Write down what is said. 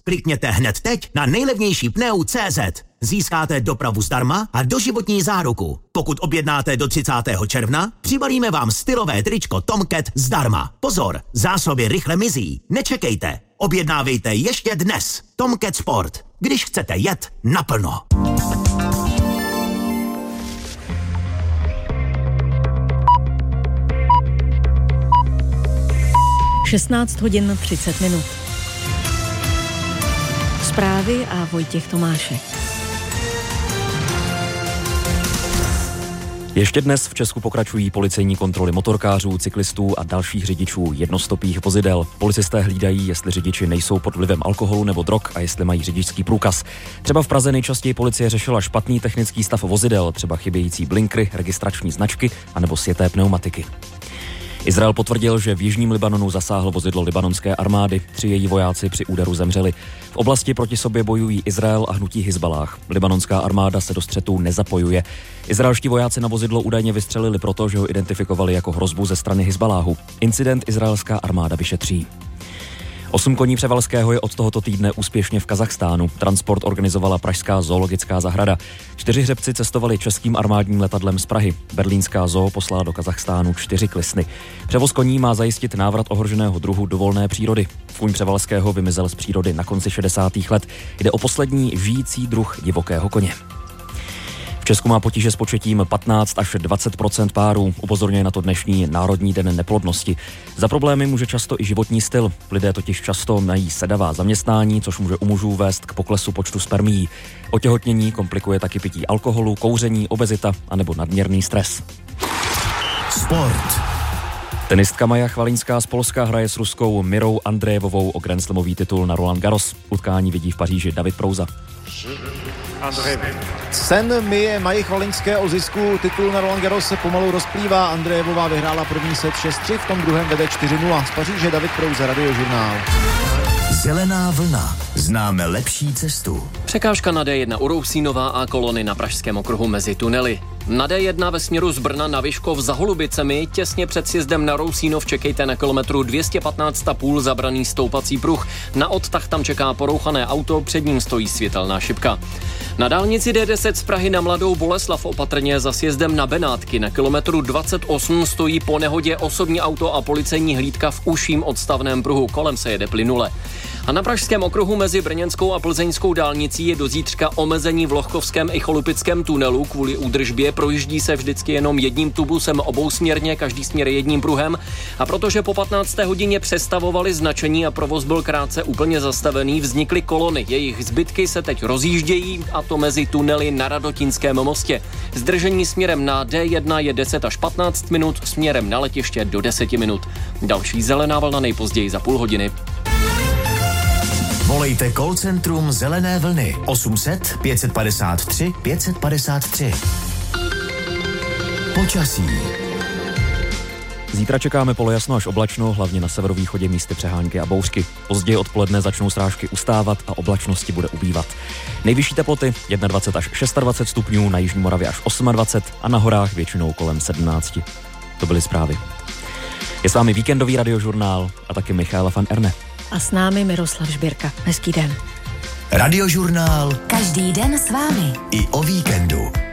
Klikněte hned teď na nejlevnější pneu.cz. Získáte dopravu zdarma a doživotní záruku. Pokud objednáte do 30. června, přibalíme vám stylové tričko Tomcat zdarma. Pozor, zásoby rychle mizí. Nečekejte. Objednávejte ještě dnes. Tomcat Sport. Když chcete jet naplno. 16:30. Zprávy a Vojtěch Tomášek. Ještě dnes v Česku pokračují policejní kontroly motorkářů, cyklistů a dalších řidičů jednostopých vozidel. Policisté hlídají, jestli řidiči nejsou pod vlivem alkoholu nebo drog a jestli mají řidičský průkaz. Třeba v Praze nejčastěji policie řešila špatný technický stav vozidel, třeba chybějící blinkry, registrační značky anebo sjeté pneumatiky. Izrael potvrdil, že v jižním Libanonu zasáhlo vozidlo libanonské armády. 3 její vojáci při úderu zemřeli. V oblasti proti sobě bojují Izrael a hnutí Hizballáh. Libanonská armáda se do střetů nezapojuje. Izraelští vojáci na vozidlo údajně vystřelili proto, že ho identifikovali jako hrozbu ze strany Hizballáhu. Incident izraelská armáda vyšetří. 8 koní Převalského je od tohoto týdne úspěšně v Kazachstánu. Transport organizovala pražská zoologická zahrada. 4 hřebci cestovali českým armádním letadlem z Prahy. Berlínská zoo poslala do Kazachstánu 4 klisny. Převoz koní má zajistit návrat ohroženého druhu do volné přírody. Kůň Převalského vymizel z přírody na konci 60. let. Jde o poslední žijící druh divokého koně. V Česku má potíže s početím 15 až 20% párů, upozorňuje na to dnešní Národní den neplodnosti. Za problémy může často i životní styl. Lidé totiž často mají sedavá zaměstnání, což může u mužů vést k poklesu počtu spermií. Otěhotnění komplikuje taky pití alkoholu, kouření, obezita anebo nadměrný stres. Sport. Tenistka Maja Chvalinská z Polska hraje s ruskou Mirou Andrejevovou o Grand Slamový titul na Roland Garros. Utkání vidí v Paříži David Prouza. Sen myje Maji Chvalinské o zisku titulu na Roland Garros se pomalu rozplývá. Andrejevová vyhrála první set 6-3, v tom druhém vede 4-0. Z Paříže David Prouza, Radiožurnál. Zelená vlna. Známe lepší cestu. Překážka na D1 u Rousínova a kolony na Pražském okruhu mezi tunely. Na D1 ve směru z Brna na Vyškov za Holubicemi těsně před sjezdem na Rousínov čekejte na kilometru 215,5 zabraný stoupací pruh. Na odtah tam čeká porouchané auto, před ním stojí světelná šipka. Na dálnici D10 z Prahy na Mladou Boleslav opatrně za sjezdem na Benátky na kilometru 28 stojí po nehodě osobní auto a policejní hlídka v užším odstavném pruhu. Kolem se jede plynule. A na Pražském okruhu mezi brněnskou a plzeňskou dálnicí je do zítřka omezení v Lohkovském i Cholupickém tunelu kvůli údržbě. Projíždí se vždycky jenom jedním tubusem obousměrně, každý směr jedním pruhem. A protože po 15. hodině přestavovali značení a provoz byl krátce úplně zastavený, vznikly kolony. Jejich zbytky se teď rozjíždějí, a to mezi tunely na Radotinském mostě. Zdržení směrem na D1 je 10 až 15 minut, směrem na letiště do 10 minut. Další zelená vlna nejpozději za půl hodiny. Volejte call centrum Zelené vlny 800 553 553. Počasí. Zítra čekáme polojasno až oblačno, hlavně na severovýchodě místy přehánky a bouřky. Později odpoledne začnou srážky ustávat a oblačnosti bude ubývat. Nejvyšší teploty 21 až 26 stupňů, na jižní Moravě až 28 a na horách většinou kolem 17. To byly zprávy. Je s vámi víkendový radiožurnál a taky Michaela van Erne. A s námi Miroslav Žbírka. Hezký den. Radiožurnál. Každý den s vámi. I o víkendu.